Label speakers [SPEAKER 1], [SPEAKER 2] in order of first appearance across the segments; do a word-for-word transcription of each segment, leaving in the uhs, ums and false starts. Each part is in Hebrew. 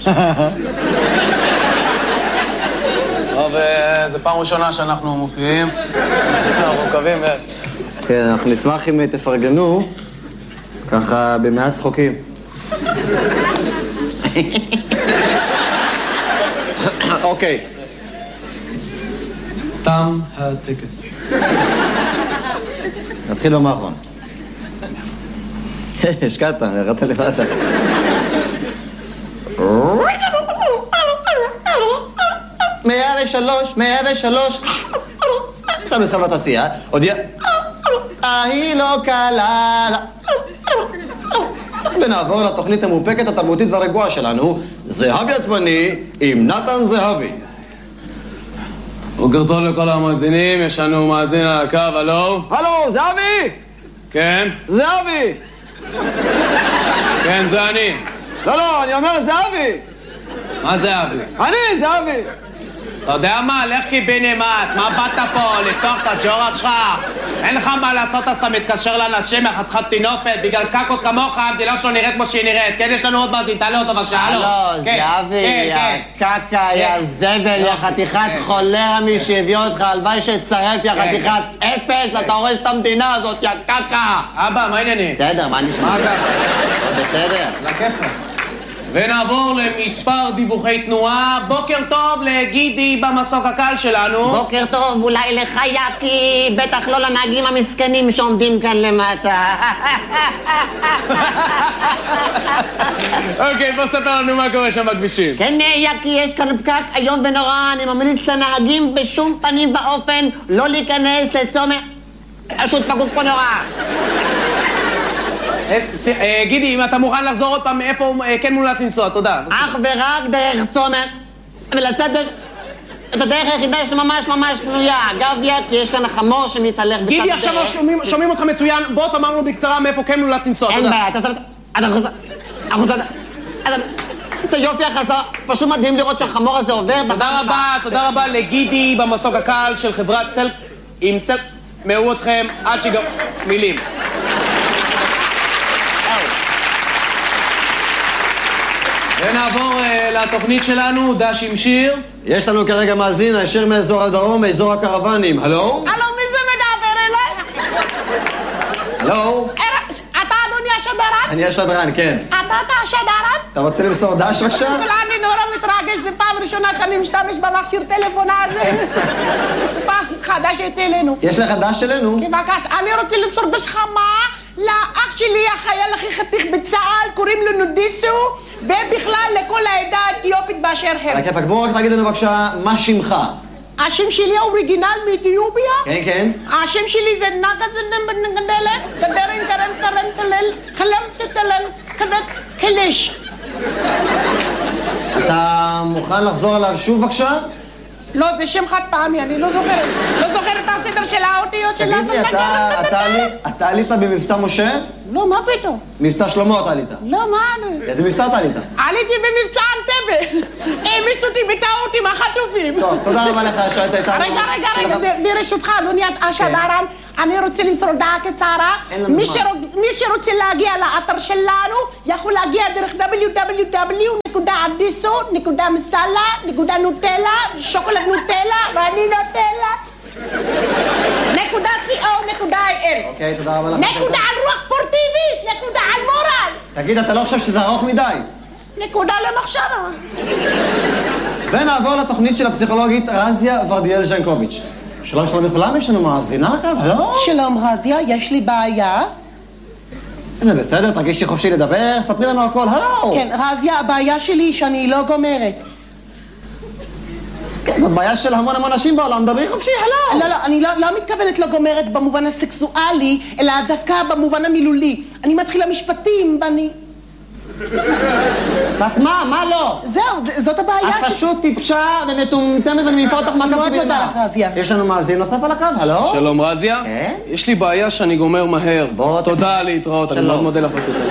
[SPEAKER 1] טוב, זו פעם ראשונה שאנחנו מופיעים. אנחנו מקווים ויש.
[SPEAKER 2] כן, אנחנו נשמח אם תפרגנו, ככה במעט צחוקים. אוקיי.
[SPEAKER 1] תם הטקס.
[SPEAKER 2] נתחיל במאחרון. השקעת, ירדת לבד. מאה ושלוש, מאה ושלוש. שם לשחל בתעשייה, הודיע. ההיא לא קלה. ונעבור לתוכנית המאופקת, התרבותית והרגועה שלנו, זהבי עצמני עם נתן זהבי.
[SPEAKER 1] בוקר טוב לכל המאזינים, יש לנו מאזין על הקו, הלו?
[SPEAKER 2] הלו, זהבי!
[SPEAKER 1] כן?
[SPEAKER 2] זהבי!
[SPEAKER 1] כן, זה אני.
[SPEAKER 2] לא, לא, אני אומר זהבי!
[SPEAKER 1] מה זהבי?
[SPEAKER 2] אני, זהבי!
[SPEAKER 1] אתה יודע מה? לך קיבינימט, מה באת פה? לפתוח את הג'ורה שלך? אין לך מה לעשות, אז אתה מתקשר לאנשים מחתיכת טינופת, בגלל קקות כמוך, המדינה שלו נראית כמו שהיא נראית. כן, יש לנו עוד מאזין, תעלה אותו בבקשה, הלו.
[SPEAKER 2] הלו, זהבי, יא קקה, יא זבל, יא חתיכת חולרה מי שהביא אותך, הלוואי שצרף, יא חתיכת אפס, אתה הורס את המדינה הזאת, יא קקה.
[SPEAKER 1] אבא, מה העניינים?
[SPEAKER 2] בסדר, מה נשמע?
[SPEAKER 1] מה ככה?
[SPEAKER 2] בסדר.
[SPEAKER 1] לכיפה. ונעבור למספר דיווחי תנועה. בוקר טוב לגידי במסוק הקל שלנו.
[SPEAKER 2] בוקר טוב, אולי לך יקי, בטח לא לנהגים המסכנים שעומדים כאן למטה.
[SPEAKER 1] אוקיי, בוא ספר לנו מה קורה שם בכבישים.
[SPEAKER 2] כן, יקי, יש כאן פקק היום ונורא, אני ממליץ לנהגים בשום פנים ואופן לא להיכנס לצומת. פשוט פקוק פה נורא.
[SPEAKER 1] גידי, אם אתה מוכן לחזור עוד פעם מאיפה כן מומלץ לנסוע, תודה.
[SPEAKER 2] אך ורק דרך צומת, ולצד את הדרך היחידה שממש ממש פנויה. אגב, יקי, יש כאן החמור שמתהלך בצד הדרך.
[SPEAKER 1] גידי, עכשיו שומעים אותך מצוין, בוא תאמר לנו בקצרה מאיפה כן מומלץ לנסוע, תודה.
[SPEAKER 2] אין בעיה, אתה סבבת... אנחנו... זה יופי החזר, פשוט מדהים לראות שהחמור הזה עובר.
[SPEAKER 1] תודה רבה, תודה רבה לגידי במסוק הקל של חברת סל... עם סל... מאו אתכם עד שגם... מילים. ונעבור uh, לתוכנית שלנו, דש עם שיר.
[SPEAKER 2] יש לנו כרגע מאזין, הישר מאזור הדרום, מאזור הקרוונים. הלו?
[SPEAKER 3] הלו, מי זה מדבר אליי?
[SPEAKER 2] הלו?
[SPEAKER 3] אתה אדוני השדרן?
[SPEAKER 2] אני השדרן, כן.
[SPEAKER 3] אתה אתה השדרן?
[SPEAKER 2] אתה רוצה למסור דש בבקשה?
[SPEAKER 3] אני נורא מתרגש, זו פעם ראשונה שאני משתמש במכשיר טלפון הזה. פעם חדש יצא אלינו.
[SPEAKER 2] יש לך דש אלינו?
[SPEAKER 3] כן, בבקשה, אני רוצה למסור דש חמה לאח שלי, החייל הכי חתיך בצה"ל, קוראים לו נודיסו, ובכלל לכל העדה האתיופית באשר הם.
[SPEAKER 2] על הכיפק, בואו רק תגיד לנו בבקשה, מה שמך?
[SPEAKER 3] השם שלי האוריגינל מאתיופיה?
[SPEAKER 2] כן, כן.
[SPEAKER 3] השם שלי זה נגזנגדלה, גדרן גרן טרן טלל, קלם תטלן, קדת קלש.
[SPEAKER 2] אתה מוכן לחזור עליו שוב בבקשה?
[SPEAKER 3] לא, זה שם חד פעמי, אני לא זוכרת. לא זוכרת את הסדר של האותיות של...
[SPEAKER 2] תגיד לי, אתה עלית במבצע משה?
[SPEAKER 3] לא, מה פתאום?
[SPEAKER 2] מבצע שלמה אתה עלית.
[SPEAKER 3] לא, מה אני?
[SPEAKER 2] איזה מבצע אתה עלית?
[SPEAKER 3] עליתי במבצע אנטבה. העמיסו אותי בטעות עם החטופים.
[SPEAKER 2] טוב, תודה רבה לך שהיית איתנו.
[SPEAKER 3] רגע, רגע, רגע, ברשותך, אדוני השדרן, אני רוצה למסור הודעה קצרה. מי שרוצה להגיע לאתר שלנו, יכול להגיע דרך דאבליו דאבליו דאבליו נקודה אדיסו נקודה מסאלה נקודה נוטלה, שוקולד נוטלה, ואני נוטלה. נקודה סי או נקודה איי אל.
[SPEAKER 2] אוקיי, תודה רבה לך.
[SPEAKER 3] נקודה על רוח ספורטיבית, נקודה על מורל.
[SPEAKER 2] תגיד, אתה לא חושב שזה ארוך מדי?
[SPEAKER 3] נקודה למחשבה.
[SPEAKER 2] ונעבור לתוכנית של הפסיכולוגית רזיה ורדיאל ז'נקוביץ'. שלום שלום לכולם, יש לנו מאזינה כאן, הלו?
[SPEAKER 3] שלום רזיה, יש לי בעיה.
[SPEAKER 2] זה בסדר, תרגישי חופשי לדבר, ספרי לנו הכל, הלו!
[SPEAKER 3] כן, רזיה, הבעיה שלי היא שאני לא גומרת.
[SPEAKER 2] כן, זאת בעיה של המון המון אנשים בעולם, דברי חופשי, הלו!
[SPEAKER 3] לא, לא, אני לא, לא מתכוונת לא גומרת במובן הסקסואלי, אלא דווקא במובן המילולי. אני מתחילה משפטים, ואני...
[SPEAKER 2] את מה? מה לא?
[SPEAKER 3] זהו, זאת הבעיה
[SPEAKER 2] ש... את פשוט טיפשה ומטומטמת ואני מפור אותך מה
[SPEAKER 3] מאוד מודה לך, רזיה.
[SPEAKER 2] יש לנו מאזין נוסף על הקו, הלו?
[SPEAKER 1] שלום רזיה.
[SPEAKER 2] כן?
[SPEAKER 1] יש לי בעיה שאני גומר מהר. תודה להתראות, אני מאוד מודה לך.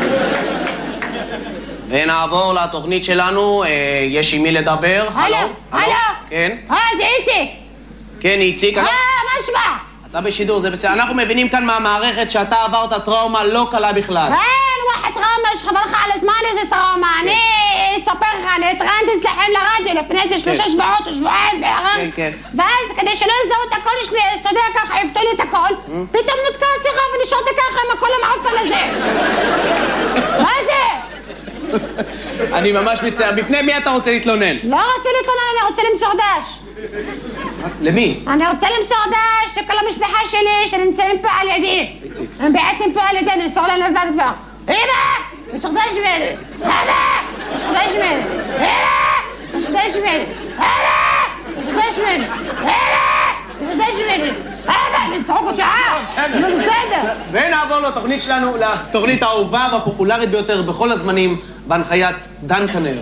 [SPEAKER 1] ונעבור לתוכנית שלנו, יש עם מי לדבר.
[SPEAKER 3] הלו, הלו.
[SPEAKER 1] כן?
[SPEAKER 3] אה, זה איציק.
[SPEAKER 1] כן, איציק.
[SPEAKER 3] אה, מה שמע?
[SPEAKER 1] אתה בשידור, זה בסדר. אנחנו מבינים כאן מהמערכת שאתה עברת טראומה לא קלה בכלל.
[SPEAKER 3] אין, וואחד טראומה, שחבר לך על הזמן איזה טראומה. אני לספר לך, אני התראיינתי אצלכם לרדיו לפני איזה שלושה שבועות או שבועיים בערך.
[SPEAKER 1] כן, כן.
[SPEAKER 3] ואז כדי שלא יזהו את הקול שלי, אז אתה יודע ככה, יפתו לי את הקול, פתאום נותקה השיחה ונשארתי ככה עם הקול המעפן הזה. מה זה?
[SPEAKER 1] אני ממש מצטער. בפני מי אתה רוצה להתלונן?
[SPEAKER 3] לא רוצה להתלונן, אני רוצה למסור דש.
[SPEAKER 1] למי?
[SPEAKER 3] אני רוצה למסור דש לכל המשפחה שלי שנמצאים פה על ידי. הם בעצם פה על ידי, נמסור להם לבד כבר. אמא! יש דש ממני! אמא! יש דש ממני! אמא! יש דש ממני! אמא! יש דש ממני! אמא! יש דש ממני! אמא! נצחוק עוד שעה! נו בסדר!
[SPEAKER 1] ונעבור לתוכנית שלנו, לתוכנית האהובה והפופולרית ביותר בכל הזמנים, בהנחיית דן כנר.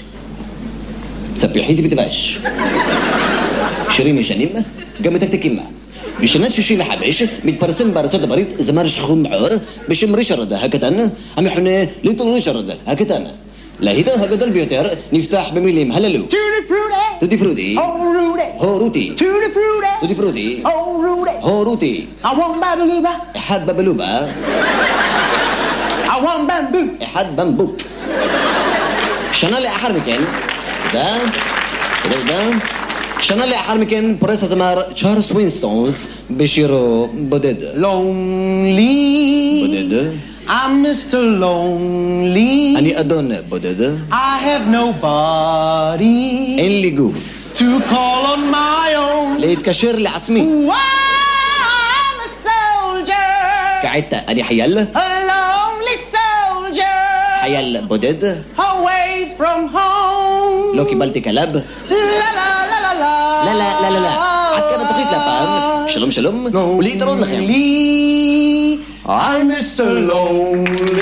[SPEAKER 4] ספיחית בדבש. שירים ישנים, גם מתקתקים. בשנת שישים וחמש מתפרסם בארצות הברית זמר שחור מעור בשם ריצ'רד הקטן, המכונה ליטל ריצ'רד הקטן. להיטו הגדול ביותר נפתח במילים הללו:
[SPEAKER 3] טוטי פרוטי!
[SPEAKER 4] טוטי פרוטי,
[SPEAKER 3] הו רוטי!
[SPEAKER 4] הו רוטי,
[SPEAKER 3] טוטי פרוטי!
[SPEAKER 4] טוטי פרוטי,
[SPEAKER 3] הו רוטי!
[SPEAKER 4] הו רוטי,
[SPEAKER 3] I want בבלובה!
[SPEAKER 4] אחד בבלובה,
[SPEAKER 3] I want במבו!
[SPEAKER 4] אחד במבוק. שנה לאחר מכן, תודה, תודה, תודה. שנה לאחר מכן פורץ הזמר צ'ארלס ווינסטונס בשירו בודד.
[SPEAKER 1] Lonely.
[SPEAKER 4] בודד.
[SPEAKER 1] I'm Mister Lonely.
[SPEAKER 4] אני אדון בודד.
[SPEAKER 1] I have nobody
[SPEAKER 4] אין לי גוף.
[SPEAKER 1] to call on my own.
[SPEAKER 4] להתקשר לעצמי.
[SPEAKER 3] I'm a soldier!
[SPEAKER 4] כעת אני חייל.
[SPEAKER 3] A lonely soldier!
[SPEAKER 4] חייל בודד.
[SPEAKER 3] Away from home!
[SPEAKER 4] לא קיבלתי כלב.
[SPEAKER 3] La la la la la!
[SPEAKER 4] לא, לא, לא, לא, לא. עד כאן התוכנית להפעם. שלום שלום, ולהתראות לכם.
[SPEAKER 1] I'm Mister Lonely.